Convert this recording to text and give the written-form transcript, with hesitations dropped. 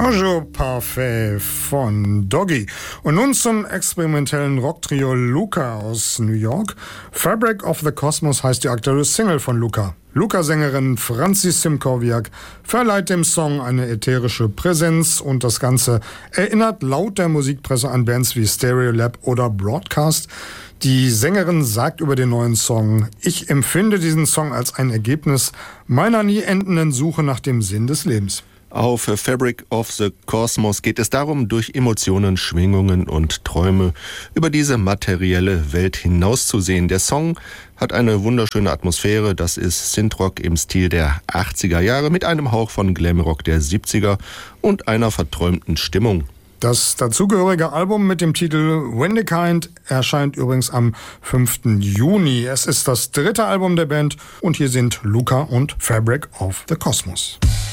Jour Parfait von Doggy. Und nun zum experimentellen Rocktrio Luka aus New York. Fabric of the Cosmos heißt die aktuelle Single von Luka. Luka-Sängerin Franzi Simkowiak verleiht dem Song eine ätherische Präsenz und das Ganze erinnert laut der Musikpresse an Bands wie Stereolab oder Broadcast. Die Sängerin sagt über den neuen Song: Ich empfinde diesen Song als ein Ergebnis meiner nie endenden Suche nach dem Sinn des Lebens. Auf Fabric of the Cosmos geht es darum, durch Emotionen, Schwingungen und Träume über diese materielle Welt hinauszusehen. Der Song hat eine wunderschöne Atmosphäre. Das ist Synthrock im Stil der 80er Jahre mit einem Hauch von Glamrock der 70er und einer verträumten Stimmung. Das dazugehörige Album mit dem Titel When the Kind erscheint übrigens am 5. Juni. Es ist das dritte Album der Band und hier sind Luka und Fabric of the Cosmos.